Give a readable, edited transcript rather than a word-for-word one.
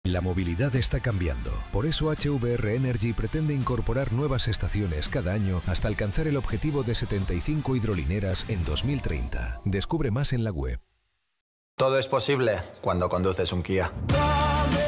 La movilidad está cambiando. Por eso HVR Energy pretende incorporar nuevas estaciones cada año hasta alcanzar el objetivo de 75 hidrolineras en 2030. Descubre más en la web. Todo es posible cuando conduces un Kia.